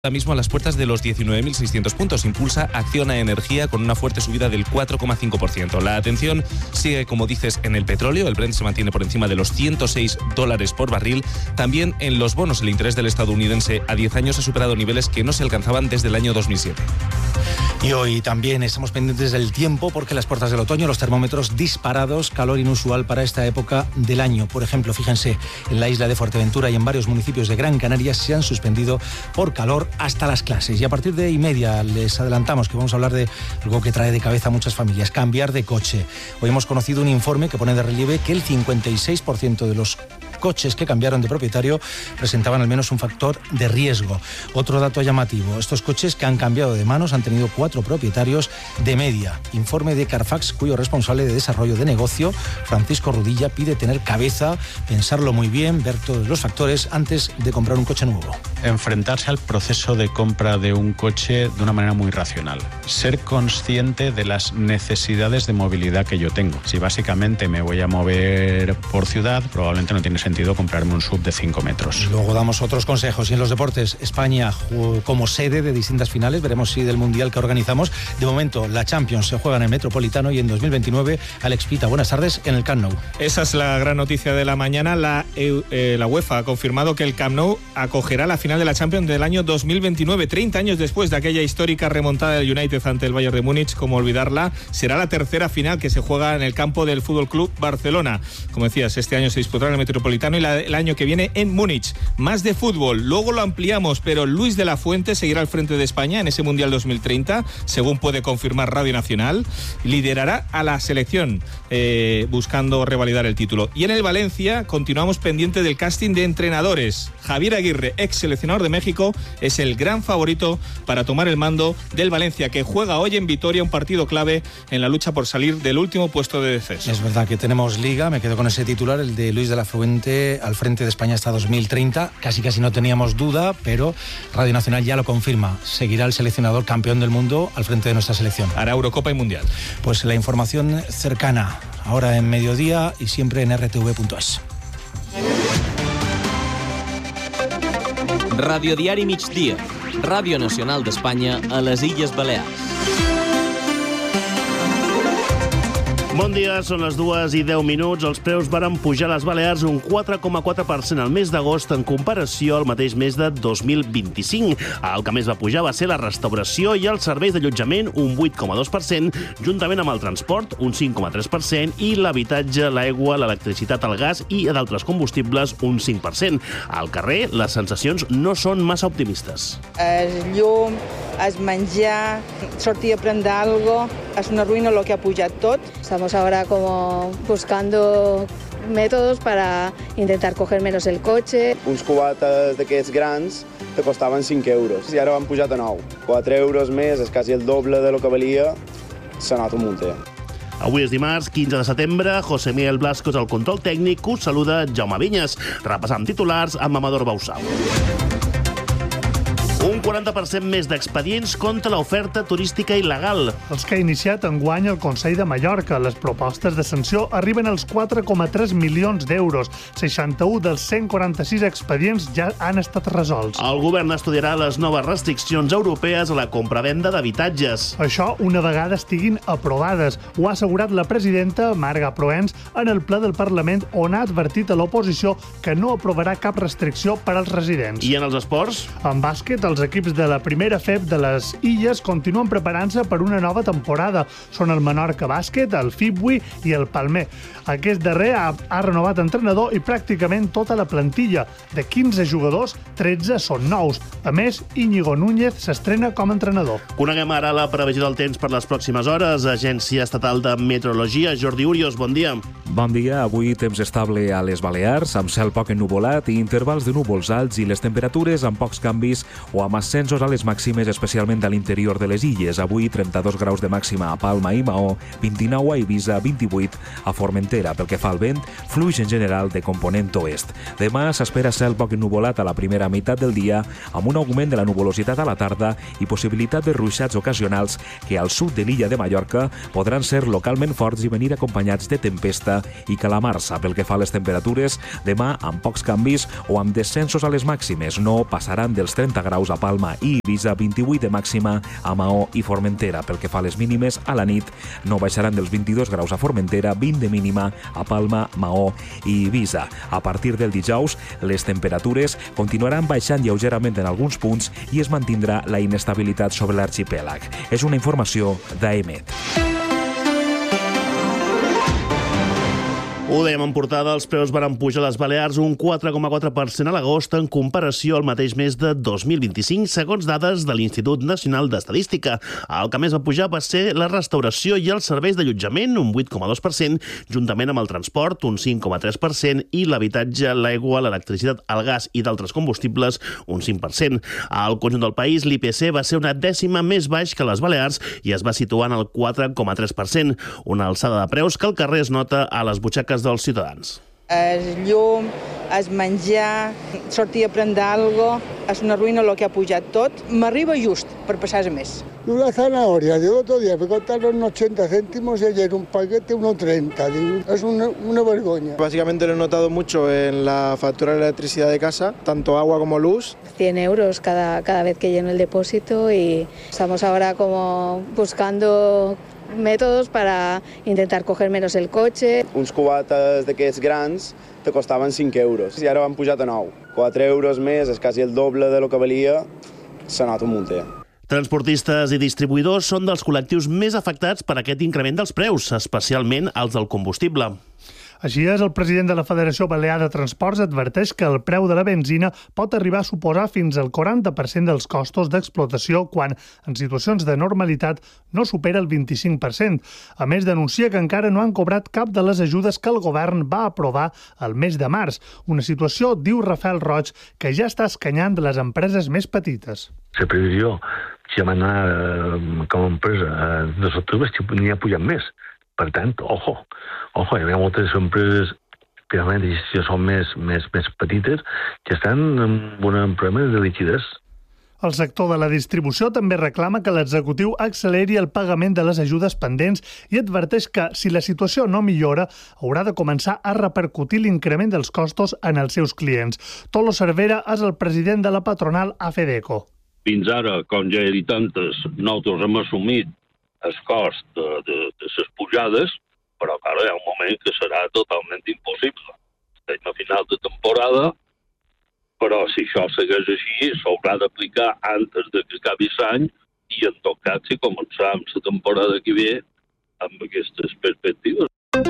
Ahora mismo a las puertas de los 19.600 puntos. Impulsa Acciona Energía con una fuerte subida del 4,5%. La atención sigue, como dices, en el petróleo. El Brent se mantiene por encima de los $106 por barril. También en los bonos. El interés del estadounidense a 10 años ha superado niveles que no se alcanzaban desde el año 2007. Y hoy también estamos pendientes del tiempo porque las puertas del otoño, los termómetros disparados, calor inusual para esta época del año. Por ejemplo, fíjense, en la isla de Fuerteventura y en varios municipios de Gran Canaria se han suspendido por calor hasta las clases. Y a partir de 1:30 les adelantamos que vamos a hablar de algo que trae de cabeza a muchas familias, cambiar de coche. Hoy hemos conocido un informe que pone de relieve que el 56% de los coches que cambiaron de propietario presentaban al menos un factor de riesgo. Otro dato llamativo, estos coches que han cambiado de manos han tenido 4 propietarios de media. Informe de Carfax, cuyo responsable de desarrollo de negocio, Francisco Rudilla, pide tener cabeza, pensarlo muy bien, ver todos los factores antes de comprar un coche nuevo. Enfrentarse al proceso de compra de un coche de una manera muy racional. Ser consciente de las necesidades de movilidad que yo tengo. Si básicamente me voy a mover por ciudad, probablemente no tiene sentido comprarme un SUV de 5 metros. Luego damos otros consejos. Y en los deportes, España como sede de distintas finales, veremos si del Mundial que organizamos. De momento, la Champions se juega en el Metropolitano y en 2029, Alex Pita, buenas tardes, en el Camp Nou. Esa es la gran noticia de la mañana. La UEFA ha confirmado que el Camp Nou acogerá la final de la Champions del año 2029, 30 años después de aquella histórica remontada del United ante el Bayern de Múnich. Como olvidarla, será la tercera final que se juega en el campo del Fútbol Club Barcelona. Como decías, este año se disputará en el Metropolitano y el año que viene en Múnich. Más de fútbol, luego lo ampliamos, pero Luis de la Fuente seguirá al frente de España en ese Mundial 2030, según puede confirmar Radio Nacional. Liderará a la selección buscando revalidar el título. Y en el Valencia continuamos pendiente del casting de entrenadores. Javier Aguirre, ex seleccionador de México, es el gran favorito para tomar el mando del Valencia, que juega hoy en Vitoria un partido clave en la lucha por salir del último puesto de descenso. Es verdad que tenemos liga, me quedo con ese titular, el de Luis de la Fuente al frente de España hasta 2030. Casi no teníamos duda, pero Radio Nacional ya lo confirma. Seguirá el seleccionador campeón del mundo al frente de nuestra selección. Hará Eurocopa y Mundial. Pues la información cercana, ahora en mediodía y siempre en rtv.es. Radiodiari Migdia, Ràdio Nacional d'Espanya a les Illes Balears. Bon dia, són les 2:10. Els preus varen pujar a les Balears un 4,4% al mes d'agost en comparació al mateix mes de 2025. El que més va pujar va ser la restauració i els serveis d'allotjament, un 8,2%, juntament amb el transport, un 5,3%, i l'habitatge, l'aigua, l'electricitat, el gas i d'altres combustibles, un 5%. Al carrer, les sensacions no són massa optimistes. El llum, el menjar, sortir a prendre algo, es una ruïna lo que ha pujat tot. Estamos ahora como buscando métodos para intentar coger menos el coche. Uns cubates d'aquests grans te costaven 5 euros i ara van pujat a 9. 4 euros més, és quasi el doble de lo que valia, se nota un munter. Avui és dimarts, 15 de setembre. José Miguel Blasco és el control tècnic. Us saluda Jaume Vinyes. Repassam titulars amb Amador Bausau. Un 40% més d'expedients contra l'oferta turística il·legal. Els que ha iniciat enguany el Consell de Mallorca. Les propostes de sanció arriben als 4,3 milions d'euros. 61 dels 146 expedients ja han estat resolts. El govern estudiarà les noves restriccions europees a la compravenda d'habitatges. Això una vegada estiguin aprovades. Ho ha assegurat la presidenta Marga Proens en el ple del Parlament, on ha advertit a l'oposició que no aprovarà cap restricció per als residents. I en els esports? En bàsquet, els equips de la primera FEB de les Illes continuen preparant-se per una nova temporada. Són el Menorca Bàsquet, el Fibui i el Palmer. Aquest darrer ha renovat entrenador i pràcticament tota la plantilla. De 15 jugadors, 13 són nous. A més, Íñigo Núñez s'estrena com a entrenador. Coneguem ara la previsió del temps per les pròximes hores. Agència Estatal de Meteorologia. Jordi Urios, bon dia. Bon dia. Avui temps estable a les Balears, amb cel poc ennuvolat i intervals de núvols alts i les temperatures amb pocs canvis o amb ascensos a les màximes, especialment a l'interior de les illes. Avui 32 graus de màxima a Palma i Maó, 29 a Eivissa, 28 a Formentera. Pel que fa al vent, fluix en general de component oest. Demà s'espera cel poc ennuvolat a la primera meitat del dia, amb un augment de la nuvolositat a la tarda i possibilitat de ruixats ocasionals que al sud de l'illa de Mallorca podran ser localment forts i venir acompanyats de tempesta i calamarsa. Pel que fa a les temperatures, demà amb pocs canvis o amb descensos a les màximes. No passaran dels 30 graus a Palma i Eivissa, 28 de màxima a Maó i Formentera. Pel que fa a les mínimes, a la nit no baixaran dels 22 graus a Formentera, 20 de mínima a Palma, Maó i Eivissa. A partir del dijous, les temperatures continuaran baixant lleugerament en alguns punts i es mantindrà la inestabilitat sobre l'arxipèlag. És una informació d'AEMET. Ho dèiem en portada, els preus van pujar a les Balears un 4,4% a l'agost en comparació al mateix mes de 2025, segons dades de l'Institut Nacional d'Estadística. El que més va pujar va ser la restauració i els serveis d'allotjament, un 8,2%, juntament amb el transport, un 5,3%, i l'habitatge, l'aigua, l'electricitat, el gas i d'altres combustibles, un 5%. Al conjunt del país, l'IPC va ser una dècima més baix que les Balears i es va situar en el 4,3%, una alçada de preus que al carrer es nota a les butxaques dels ciutadans. El llum, el menjar, sortir a prendre alguna cosa, és una ruïna el que ha pujat tot. M'arriba just per passar el mes. La zanahoria, el otro día me contaron 80 céntimos y ayer un paquete 1,30. Es una vergüenza. Básicamente lo he notado mucho en la factura de electricidad de casa, tanto agua como luz. 100 euros cada vez que lleno el depósito y estamos ahora como buscando métodos para intentar coger menos el coche. Uns cubates d'aquests grans te costaven 5 euros i ara van pujat a 9. 4 euros més, és quasi el doble de lo que valia, se nota un munter. Transportistes i distribuïdors són dels col·lectius més afectats per aquest increment dels preus, especialment els del combustible. Així és, el president de la Federació Balear de Transports adverteix que el preu de la benzina pot arribar a suposar fins al 40% dels costos d'explotació quan, en situacions de normalitat, no supera el 25%. A més, denuncia que encara no han cobrat cap de les ajudes que el govern va aprovar el mes de març. Una situació, diu Rafael Roig, que ja està escanyant de les empreses més petites. La previsió, si vam anar com a empresa de l'octubre, n'hi ha pujat més. Per tant, ojo, hi ha moltes empreses que ja són més petites que estan amb un problema de liquiditat. El sector de la distribució també reclama que l'executiu acceleri el pagament de les ajudes pendents i adverteix que, si la situació no millora, haurà de començar a repercutir l'increment dels costos en els seus clients. Tolo Cervera és el president de la patronal AFEDECO. Fins ara, com ja he dit antes, nosaltres hem assumit el cost de les pujades, però clar, hi ha un moment que serà totalment impossible. Estem a final de temporada, però si això segueix així, s'haurà d'aplicar antes de que acabi l'any i, en tot cas, si començam la temporada que ve amb aquestes perspectives.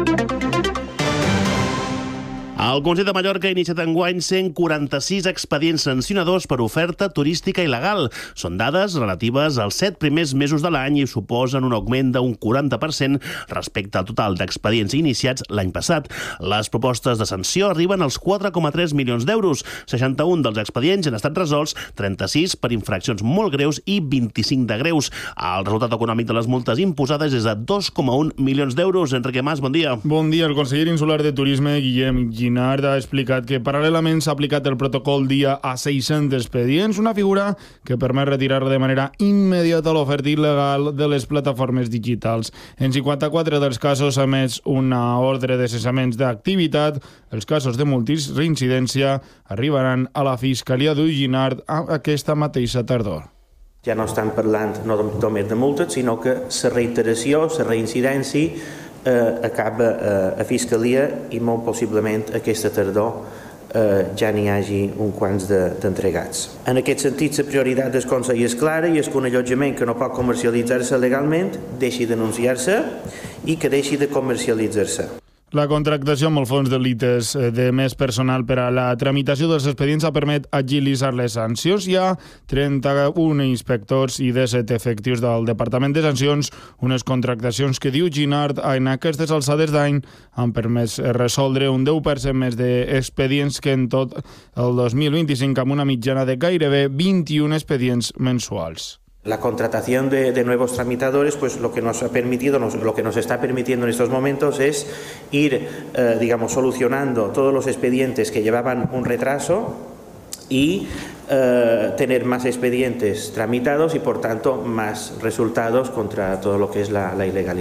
El Consell de Mallorca ha iniciat enguany 146 expedients sancionadors per oferta turística il·legal. Són dades relatives als 7 primers mesos de l'any i suposen un augment d'un 40% respecte al total d'expedients iniciats l'any passat. Les propostes de sanció arriben als 4,3 milions d'euros. 61 dels expedients han estat resolts, 36 per infraccions molt greus i 25 de greus. El resultat econòmic de les multes imposades és de 2,1 milions d'euros. Enrique Mas, bon dia. Bon dia. El conseller insular de Turisme, Guillem Ginard, ha explicat que paral·lelament s'ha aplicat el protocol dia a 600 expedients, una figura que permet retirar de manera immediata l'oferta il·legal de les plataformes digitals. En 54 dels casos s'ha emès una ordre de cessaments d'activitat. Els casos de multireincidència arribaran a la Fiscalia d'Uginard aquesta mateixa tardor. Ja no estan parlant només de multes, sinó que la reiteració, la reincidència, acaba a Fiscalia i molt possiblement aquesta tardor ja n'hi hagi uns quants d'entregats. En aquest sentit, la prioritat del Consell és clara i és que un allotjament que no pot comercialitzar-se legalment deixi d'anunciar-se i que deixi de comercialitzar-se. La contractació amb el fons d'elites de més personal per a la tramitació dels expedients ha permet agilitzar les sancions. Hi ha 31 inspectors i 17 efectius del Departament de Sancions, unes contractacions que, diu Ginard, en aquestes alçades d'any han permès resoldre un 10% més d'expedients que en tot el 2025, amb una mitjana de gairebé 21 expedients mensuals. La contratación de nuevos tramitadores, pues lo que nos ha permitido, lo que nos está permitiendo en estos momentos es ir, solucionando todos los expedientes que llevaban un retraso y tener más expedientes tramitados y, por tanto, más resultados contra todo lo que es la ilegalidad.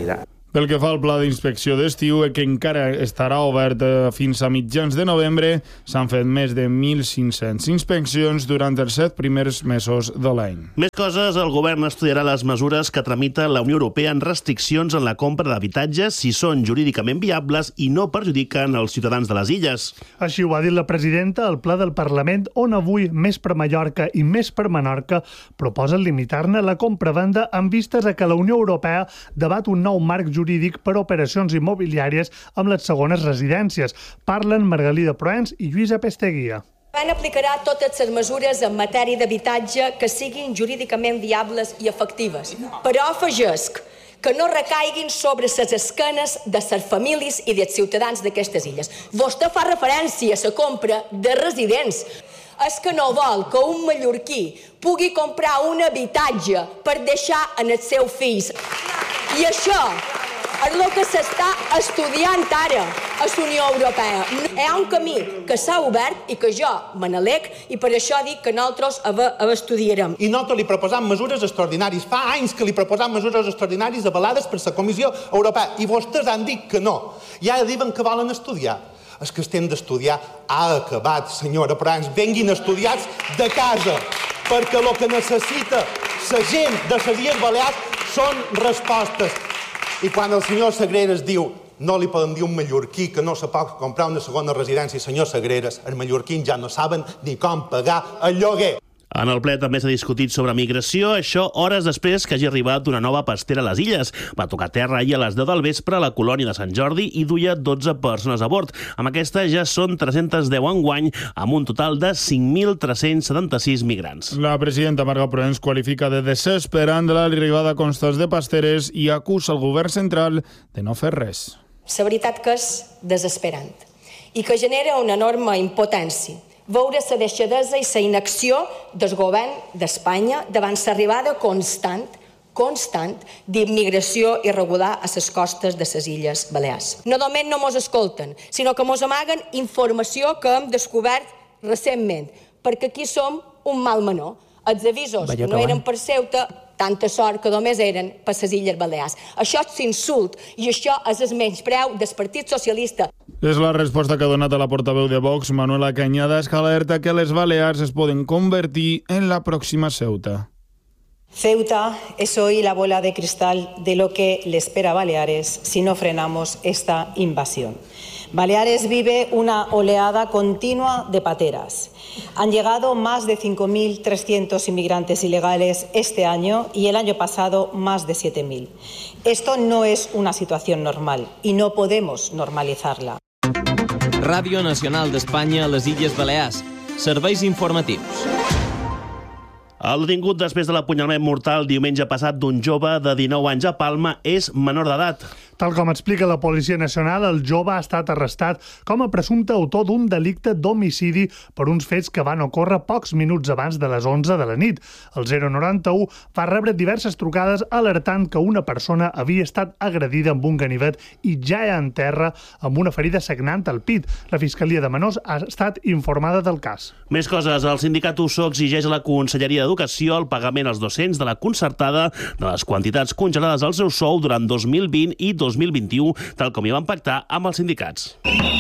Pel que fa al pla d'inspecció d'estiu, que encara estarà obert fins a mitjans de novembre, s'han fet més de 1.500 inspeccions durant els 7 primers mesos de l'any. Més coses, el govern estudiarà les mesures que tramita la Unió Europea en restriccions en la compra d'habitatges si són jurídicament viables i no perjudiquen els ciutadans de les illes. Així ho ha dit la presidenta al ple del Parlament, on avui Més per Mallorca i Més per Menorca proposen limitar-ne la compra-venda amb vistes a que la Unió Europea debat un nou marc jurídic per a operacions immobiliàries amb les segones residències. Parlen Margalida Proens i Lluïsa Pesteguia. El aplicarà totes les mesures en matèria d'habitatge que siguin jurídicament viables i efectives. Però afegesc que no recaiguin sobre les esquenes de les famílies i dels ciutadans d'aquestes illes. Vostè fa referència a la compra de residents. És que no vol que un mallorquí pugui comprar un habitatge per deixar en els seus fills. I això és el que s'està estudiant ara a la Unió Europea. Hi ha un camí que s'ha obert i que jo me n'alec i per això dic que nosaltres estudiarem. I nosaltres li proposam mesures extraordinàries. Fa anys que li proposam mesures extraordinàries avalades per la Comissió Europea i vostès han dit que no. I ara diuen que volen estudiar. És que estem d'estudiar. Ha acabat, senyora Proens. Venguin estudiats de casa, perquè el que necessita la gent de les Illes Balears són respostes. I quan el senyor Sagreras diu no li poden dir un mallorquí que no se pot comprar una segona residència, senyor Sagreras, els mallorquins ja no saben ni com pagar el lloguer. En el ple també s'ha discutit sobre migració, això hores després que hagi arribat una nova pastera a les illes. Va tocar terra ahir a les 10 del vespre a la colònia de Sant Jordi i duia 12 persones a bord. Amb aquesta ja són 310 enguany, amb un total de 5.376 migrants. La presidenta Marga Proens qualifica de desesperant l'arribada constants de pasteres i acusa el govern central de no fer res. La veritat que és desesperant i que genera una enorme impotència. Veure la deixadesa i la inacció del govern d'Espanya davant l'arribada constant d'immigració irregular a les costes de les Illes Balears. No només no mos escolten, sinó que mos amaguen informació que hem descobert recentment, perquè aquí som un mal menor. Els avisos no eren per Ceuta, tanta sort que només eren per les Illes Balears. Això és insult i això és el menyspreu del Partit Socialista. És la resposta que ha donat a la portaveu de Vox, Manuela Cañadas, que alerta que les Balears es poden convertir en la pròxima Ceuta. Ceuta es hoy la bola de cristal de lo que le espera a Baleares si no frenamos esta invasión. Baleares vive una oleada continua de pateras. Han llegado más de 5.300 inmigrantes ilegales este año y el año pasado más de 7.000. Esto no es una situación normal y no podemos normalizarla. Ràdio Nacional d'Espanya a les Illes Balears. Serveis informatius. El detingut després de l'apunyalament mortal diumenge passat d'un jove de 19 anys a Palma és menor d'edat. Tal com explica la Policia Nacional, el jove ha estat arrestat com a presumpte autor d'un delicte d'homicidi per uns fets que van ocórrer pocs minuts abans de les 11 de la nit. El 091 va rebre diverses trucades alertant que una persona havia estat agredida amb un ganivet i ja en terra amb una ferida sagnant al pit. La Fiscalia de Menors ha estat informada del cas. Més coses. El sindicat USO exigeix a la Conselleria d'Educació el pagament als docents de la concertada de les quantitats congelades al seu sou durant 2020 i 2021, tal com hi van pactar amb els sindicats.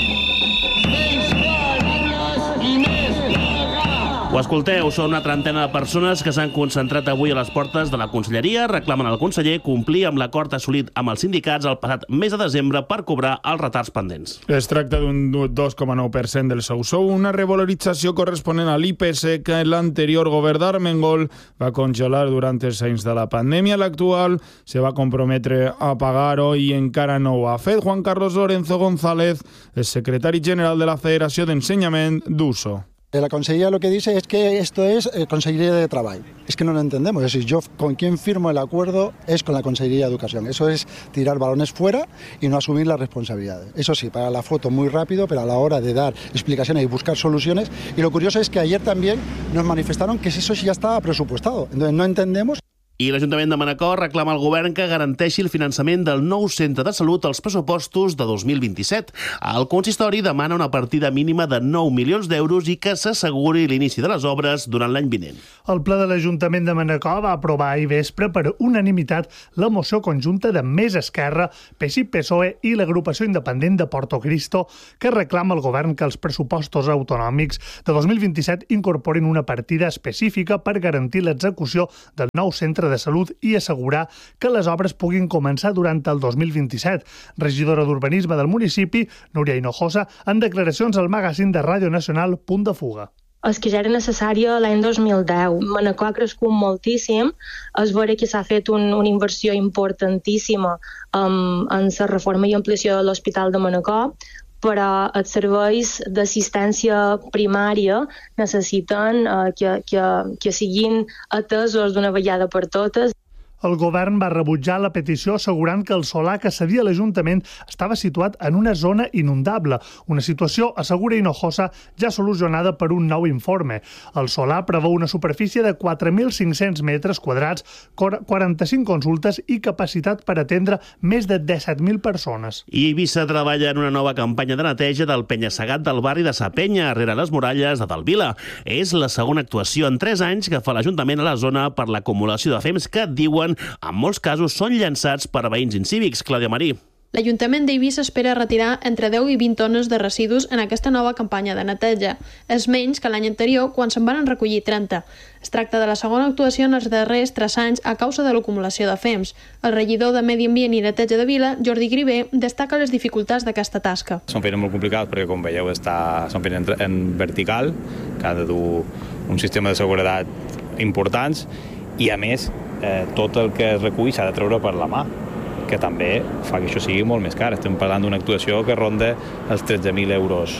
Ho escolteu, són una trentena de persones que s'han concentrat avui a les portes de la Conselleria, reclamen al conseller complir amb l'acord assolit amb els sindicats el passat mes de desembre per cobrar els retards pendents. Es tracta d'un 2,9% del seu sou, una revalorització corresponent a l'IPC que l'anterior govern d'Armengol va congelar durant els anys de la pandèmia. L'actual se va comprometre a pagar-ho i encara no ho ha fet. Juan Carlos Lorenzo González, el secretari general de la Federació d'Ensenyament d'USO. La Consejería lo que dice es que esto es Consejería de Trabajo. Es que no lo entendemos. Es decir, yo con quien firmo el acuerdo es con la Consejería de Educación. Eso es tirar balones fuera y no asumir las responsabilidades. Eso sí, para la foto muy rápido, pero a la hora de dar explicaciones y buscar soluciones. Y lo curioso es que ayer también nos manifestaron que eso ya estaba presupuestado. Entonces no entendemos. I l'Ajuntament de Manacor reclama al govern que garanteixi el finançament del nou centre de salut als pressupostos de 2027. El consistori demana una partida mínima de 9 milions d'euros i que s'asseguri l'inici de les obres durant l'any vinent. El ple de l'Ajuntament de Manacor va aprovar ahir vespre per unanimitat la moció conjunta de Més Esquerra, PSI-PSOE i l'agrupació independent de Porto Cristo, que reclama al govern que els pressupostos autonòmics de 2027 incorporin una partida específica per garantir l'execució del nou centre de salut i assegurar que les obres puguin començar durant el 2027. Regidora d'Urbanisme del municipi, Núria Hinojosa, en declaracions al magazín de Ràdio Nacional Punt de Fuga. És que ja era necessària l'any 2010. Manacor ha crescut moltíssim. És vera que s'ha fet una inversió importantíssima en la reforma i ampliació de l'Hospital de Manacor, però els serveis d'assistència primària necessiten que siguin atesos d'una vegada per totes. El govern va rebutjar la petició assegurant que el solar que cedia l'Ajuntament estava situat en una zona inundable, una situació, assegura Hinojosa, ja solucionada per un nou informe. El solar preveu una superfície de 4.500 metres quadrats, 45 consultes i capacitat per atendre més de 17.000 persones. I Eivissa treballa en una nova campanya de neteja del penya-segat del barri de Sa Penya, rere les muralles de Dalvila. És la segona actuació en 3 anys que fa l'Ajuntament a la zona per l'acumulació de fems que diuen en molts casos són llançats per veïns incívics. Clàudia Marí. L'Ajuntament d'Eivissa espera retirar entre 10 i 20 tones de residus en aquesta nova campanya de neteja. És menys que l'any anterior, quan se'n van recollir 30. Es tracta de la segona actuació en els darrers 3 anys a causa de l'acumulació de fems. El regidor de Medi Ambient i Neteja de Vila, Jordi Griver, destaca les dificultats d'aquesta tasca. Són feines molt complicades perquè, com veieu, són feines en vertical, que ha de dur un sistema de seguretat importants i, a més, tot el que es recull s'ha de treure per la mà, que també fa que això sigui molt més car. Estem parlant d'una actuació que ronda els 13.000 euros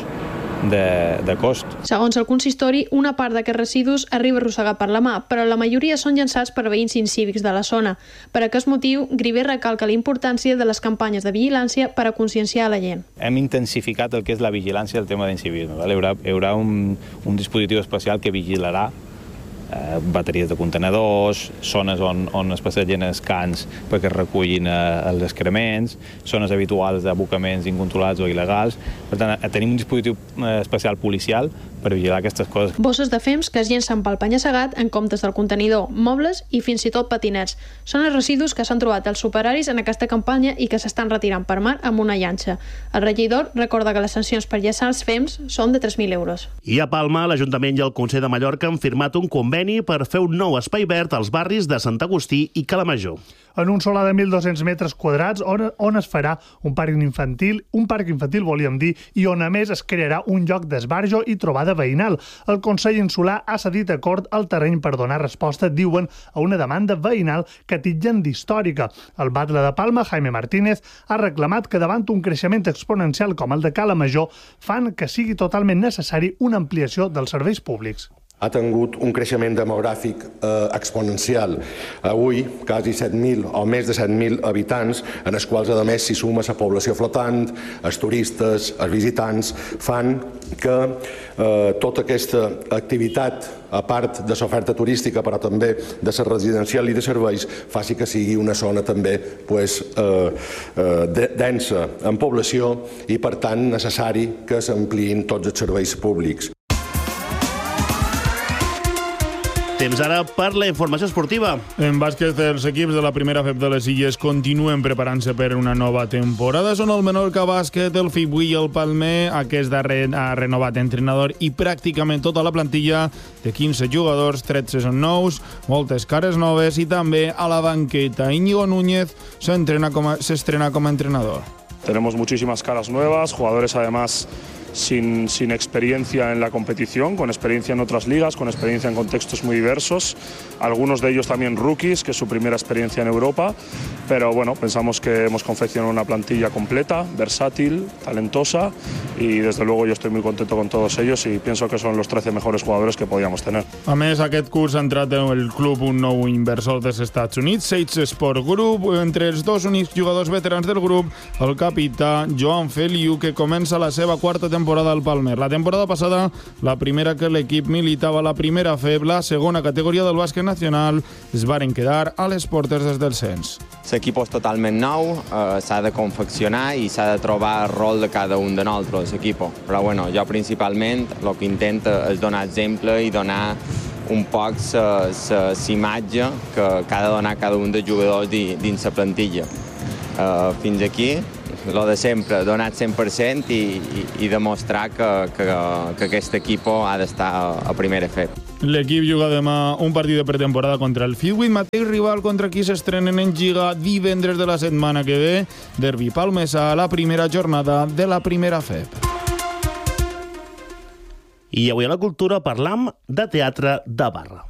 de cost. Segons el consistori, una part d'aquests residus arriba arrossegat per la mà, però la majoria són llançats per veïns incívics de la zona. Per aquest motiu, Griver recalca la importància de les campanyes de vigilància per a conscienciar la gent. Hem intensificat el que és la vigilància del tema d'incivisme. Hi haurà un dispositiu especial que vigilarà bateries de contenedors, zones on es passegen els cans perquè es recullin els excrements, zones habituals d'abocaments incontrolats o il·legals. Per tant, tenim un dispositiu especial policial per vigilar aquestes coses. Bosses de fems que es llencen pel penya-segat en comptes del contenidor, mobles i fins i tot patinets. Són els residus que s'han trobat als superaris en aquesta campanya i que s'estan retirant per mar amb una llanxa. El regidor recorda que les sancions per llançar els fems són de 3.000 euros. I a Palma, l'Ajuntament i el Consell de Mallorca han firmat un conveni per fer un nou espai verd als barris de Sant Agustí i Calamajor. En un solar de 1.200 metres quadrats on es farà un parc infantil, volíem dir, i on a més es crearà un lloc d'esbarjo i trobada veïnal. El Consell Insular ha cedit acord al terreny per donar resposta, diuen, a una demanda veïnal que titllen d'històrica. El batlle de Palma, Jaime Martínez, ha reclamat que davant un creixement exponencial com el de Calamajor fan que sigui totalment necessari una ampliació dels serveis públics. Ha tingut un creixement demogràfic exponencial. Avui, quasi 7.000 o més de 7.000 habitants, en els quals, a més, s'hi suma la població flotant, els turistes, els visitants, fan que tota aquesta activitat, a part de l'oferta turística, però també de la residencial i de serveis, faci que sigui una zona també densa en població i, per tant, necessari que s'ampliïn tots els serveis públics. Temps ara per la informació esportiva. En bàsquet, els equips de la primera FEP de les Illes continuen preparant-se per una nova temporada. Són el Menorca Bàsquet, el Fibui i el Palmer. Aquest darrer ha renovat entrenador i pràcticament tota la plantilla de 15 jugadors, 13 són nous, moltes cares noves i també a la banqueta. Íñigo Núñez s'estrena com a entrenador. Tenemos muchísimas caras nuevas, jugadores además sin experiencia en la competición, con experiencia en otras ligas, con experiencia en contextos muy diversos, algunos de ellos también rookies, que es su primera experiencia en Europa, pero bueno, pensamos que hemos confeccionado una plantilla completa, versátil, talentosa y desde luego yo estoy muy contento con todos ellos y pienso que son los 13 mejores jugadores que podíamos tener. A més, aquest curs ha entrat en el club un nou inversor dels Estats Units, Sage Sport Group, entre els dos únics jugadors veterans del grup, el capità Joan Feliu, que comença la seva quarta temporada pretemporada al Palmer. La temporada passada, la primera que l'equip militava a la primera FEB, la segona categoria del bàsquet nacional, es varen quedar a les portes des del cens. L'equip és totalment nou, s'ha de confeccionar i s'ha de trobar el rol de cada un de nosaltres, l'equip. Però bueno, jo principalment el que intento és donar exemple i donar un poc la imatge que ha de donar cada un dels jugadors dins la plantilla. Fins aquí, el de sempre, donar 100% i demostrar que aquest equip ha d'estar a primera FEB. L'equip juga demà un partit de pretemporada contra el Fitwit, mateix rival contra qui s'estrenen en Lliga divendres de la setmana que ve. Derbi palmesà a la primera jornada de la primera FEB. I avui a la cultura parlam de teatre de barra.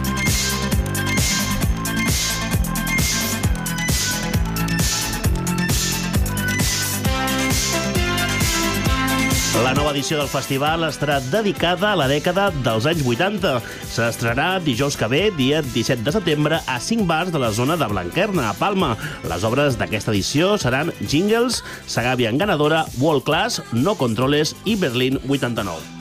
La nova edició del festival estarà dedicada a la dècada dels anys 80. S'estrenarà dijous que ve, dia 17 de setembre, a 5 bars de la zona de Blanquerna, a Palma. Les obres d'aquesta edició seran Jingles, Sagavian Ganadora, World Class, No Controles i Berlín 89.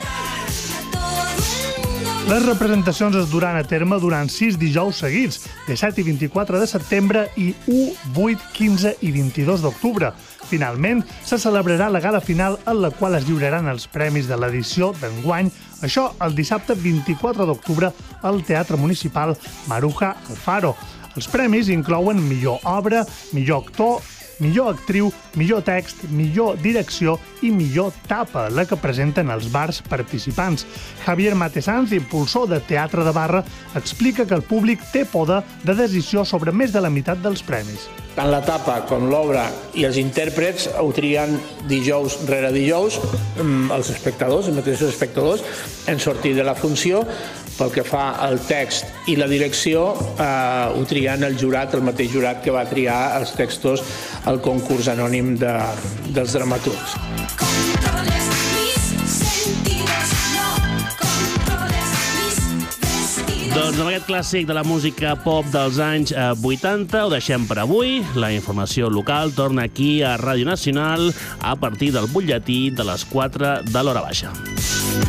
Les representacions es duran a terme durant 6 dijous seguits, 17 i 24 de setembre i 1, 8, 15 i 22 d'octubre. Finalment, se celebrarà la gala final en la qual es lliuraran els premis de l'edició d'enguany, això el dissabte 24 d'octubre al Teatre Municipal Maruja Alfaro. Els premis inclouen millor obra, millor actor, millor actriu, millor text, millor direcció i millor tapa, la que presenten els bars participants. Javier Matesanz, impulsor de Teatre de Barra, explica que el públic té poder de decisió sobre més de la meitat dels premis. Tant la tapa com l'obra i els intèrprets ho trien dijous rere dijous els espectadors, els mateixos espectadors, en sortir de la funció. Pel que fa al text i la direcció, ho trien el jurat, el mateix jurat que va triar els textos al concurs anònim dels dramaturgs. Doncs amb aquest clàssic de la música pop dels anys 80 ho deixem per avui. La informació local torna aquí a Ràdio Nacional a partir del butlletí de les 4 de l'hora baixa.